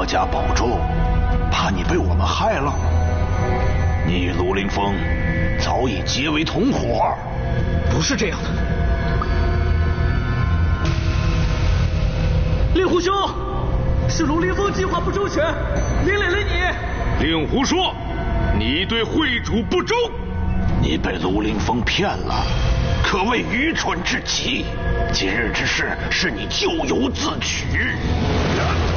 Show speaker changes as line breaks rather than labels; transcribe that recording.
家保重，怕你被我们害了。你与卢凌风早已结为同伙。
不是这样的，令狐兄，是卢凌风计划不周全，连累了你。
令狐说，你对会主不忠。
你被卢凌风骗了，可谓愚蠢至极。今日之事是你咎由自取。